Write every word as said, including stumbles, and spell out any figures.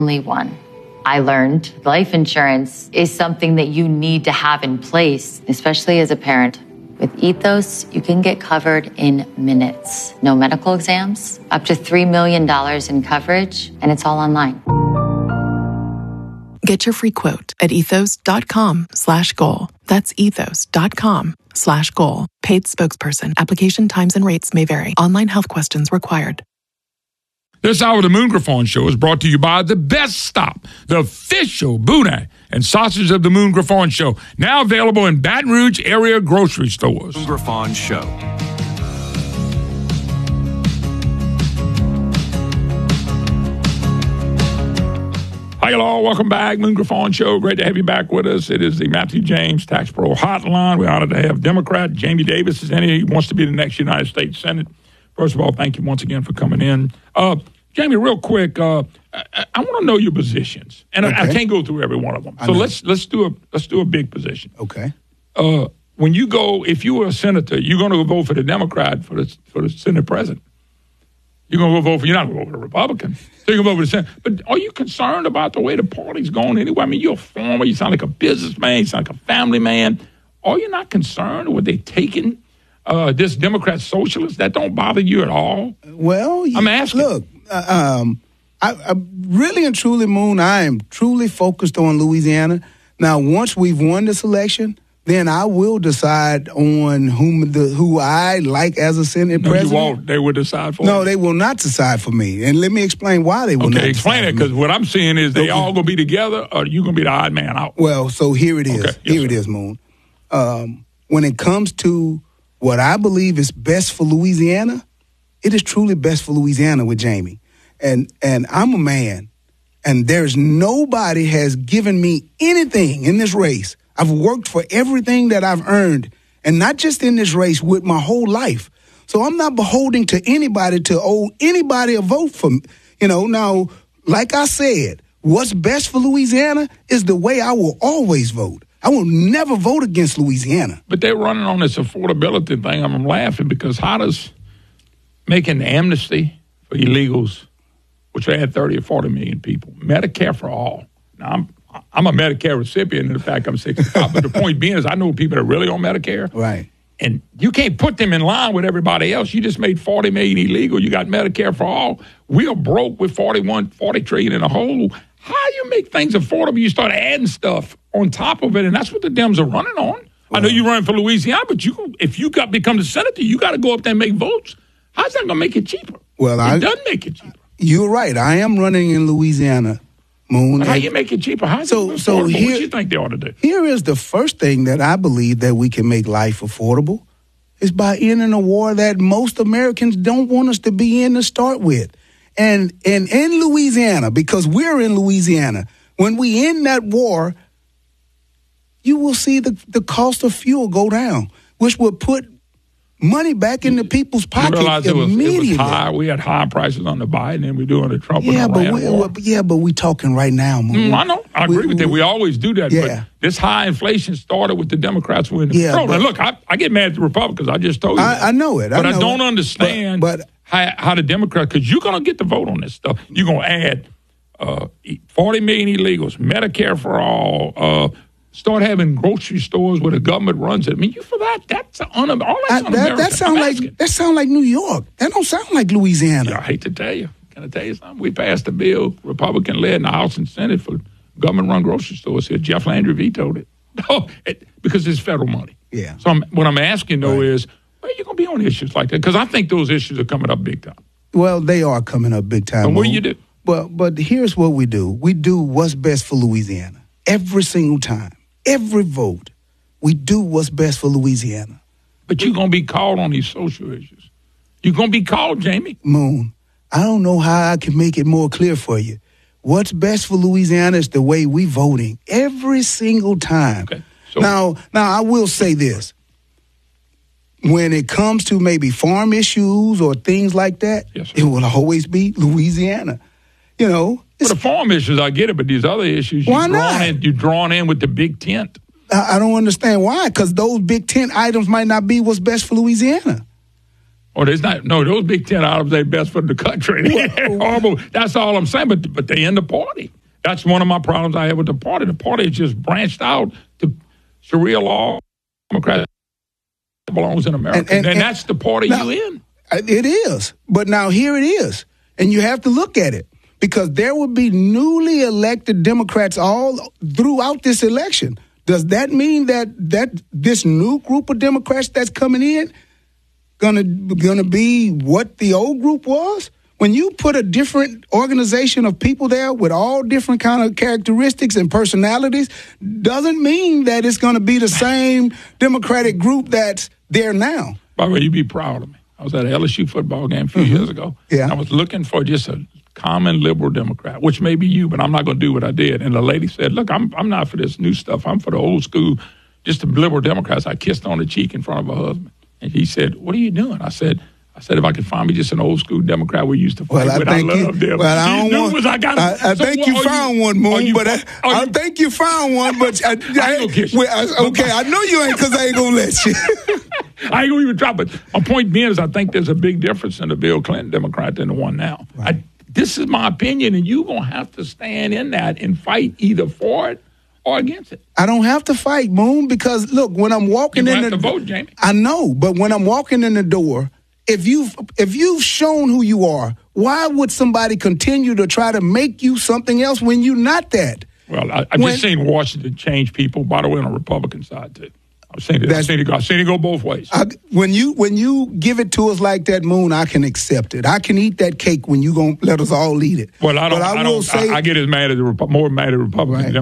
only one. I learned life insurance is something that you need to have in place, especially as a parent. With Ethos, you can get covered in minutes. No medical exams, up to three million dollars in coverage, and it's all online. Get your free quote at ethos.com slash goal. That's ethos.com slash goal. Paid spokesperson. Application times and rates may vary. Online health questions required. This hour of the Moon Griffon Show is brought to you by The Best Stop, the official boudin and sausage of the Moon Griffon Show. Now available in Baton Rouge area grocery stores. Moon Griffon Show. Hi, y'all. Welcome back. Moon Griffon Show. Great to have you back with us. It is the Matthew James Tax Pro Hotline. We're honored to have Democrat Jamie Davis is in here. He wants to be the next United States Senate. First of all, thank you once again for coming in. Uh, Jamie, real quick, uh, I, I want to know your positions, and okay. I, I can't go through every one of them. So let's let's do a let's do a big position. Okay. Uh, when you go, if you were a senator, you're going to go vote for the Democrat for the for the Senate president. You're going to go vote for. You're not going to vote for the Republican. So you're going to vote for the Senate. But are you concerned about the way the party's going anyway? I mean, you're a farmer. You sound like a businessman. You sound like a family man. Are you not concerned with they taking? Uh, this Democrat socialist, that don't bother you at all? Well, I'm asking. Look, uh, um, I, I really and truly, Moon, I am truly focused on Louisiana. Now, once we've won this election, then I will decide on whom the who I like as a Senate no, president. You won't. They will decide for No, you. they will not decide for me. And let me explain why they will okay, not explain it, because what I'm seeing is they okay. all going to be together, or you going to be the odd man out. Well, so here it is. Okay. Yes, here sir. it is, Moon. Um, when it comes to what I believe is best for Louisiana, it is truly best for Louisiana with Jamie. And and I'm a man, and there's nobody has given me anything in this race. I've worked for everything that I've earned, and not just in this race, with my whole life. So I'm not beholden to anybody to owe anybody a vote for me. You know, now, like I said, what's best for Louisiana is the way I will always vote. I will never vote against Louisiana. But they're running on this affordability thing. I'm laughing because how does making the amnesty for illegals, which they had thirty or forty million people, Medicare for all. Now, I'm I'm a Medicare recipient, and in fact, I'm sixty-five. But the point being is I know people that are really on Medicare. Right. And you can't put them in line with everybody else. You just made forty million illegal. You got Medicare for all. We're broke with forty-one, forty trillion in a hole. How you make things affordable? You start adding stuff on top of it, and that's what the Dems are running on. Well, I know you're running for Louisiana, but you, if you got become the senator, you got to go up there and make votes. How's that going to make it cheaper? Well, it I, doesn't make it cheaper. You're right. I am running in Louisiana, Moon. How you make it cheaper? How's so, it so affordable? here, What do you think they ought to do? Here is the first thing that I believe that we can make life affordable is by ending a war that most Americans don't want us to be in to start with. And, and in Louisiana, because we're in Louisiana, when we end that war, you will see the, the cost of fuel go down, which will put money back into people's pockets immediately. It was, it was high. We had high prices under Biden, and we're doing the Trump. Yeah, and but we, well, yeah, but we talking right now, Moon. Mm, I know. I agree we, with that. We always do that. Yeah. But this high inflation started with the Democrats winning. Yeah, control. but, and look, I, I get mad at the Republicans. I just told you. I, that. I know it. I but know I don't it. understand but, but, how, how the Democrats, because you're going to get the vote on this stuff. You're going to add uh, forty million illegals, Medicare for all. Uh, Start having grocery stores where the government runs it. I mean, you for that? That's un- all that's I, that, that sound I'm like asking. that sound like New York. That don't sound like Louisiana. Yeah, I hate to tell you. Can I tell you something? We passed a bill, Republican led in the House and Senate, for government-run grocery stores. Here, Jeff Landry vetoed it. No, it, because it's federal money. Yeah. So I'm, what I'm asking though right. is, where are you going to be on issues like that? Because I think those issues are coming up big time. Well, they are coming up big time. But what do you do? But but here's what we do. We do what's best for Louisiana every single time. Every vote, we do what's best for Louisiana. But you're going to be called on these social issues. You're going to be called, Jamie. Moon, I don't know how I can make it more clear for you. What's best for Louisiana is the way we voting every single time. Okay. So, now, now, I will say this. When it comes to maybe farm issues or things like that, yes, it will always be Louisiana. You know, for the farm issues, I get it, but these other issues, why you're, drawn not? in, you're drawn in with the big tent. I, I don't understand why, because those big tent items might not be what's best for Louisiana. Oh, there's not. No, those Big Ten items ain't best for the country. Horrible. That's all I'm saying. But but they in the party. That's one of my problems I have with the party. The party has just branched out to Sharia law. Democrat belongs in America, and, and, and, and that's the party now, you in. It is. But now here it is, and you have to look at it because there will be newly elected Democrats all throughout this election. Does that mean that that this new group of Democrats that's coming in gonna gonna be what the old group was? When you put a different organization of people there with all different kind of characteristics and personalities, doesn't mean that it's going to be the same Democratic group that's there now. By the way, you'd be proud of me. I was at an L S U football game a few mm-hmm. years ago. Yeah. And I was looking for just a common liberal Democrat, which may be you, but I'm not going to do what I did. And the lady said, look, I'm I'm not for this new stuff. I'm for the old school, just the liberal Democrats. I kissed on the cheek in front of her husband. And he said, what are you doing? I said, I said, if I could find me just an old school Democrat we used to fight well, with, I, I love you, them. Well, I don't want, was I got I, I so think what, you found you, one, Moon, you, but I, I you, think you found one, but I, I, I, well, I, okay, I know you ain't because I ain't going to let you. I ain't going to even drop it. My point being is I think there's a big difference in the Bill Clinton Democrat than the one now. Right. I, this is my opinion, and you're going to have to stand in that and fight either for it or against it. I don't have to fight, Moon, because, look, when I'm walking you in have the to vote, Jamie. I know, but when I'm walking in the door, if you've, if you've shown who you are, why would somebody continue to try to make you something else when you're not that? Well, I, I've when, just seen Washington change people, by the way, on the Republican side, too. I've seen it, I've seen it, go, I've seen it go both ways. I, when you when you give it to us like that, Moon, I can accept it. I can eat that cake when you gonna let us all eat it. Well, I don't. But I, I will don't. say, I, I get as mad as the more mad at Republicans. Right.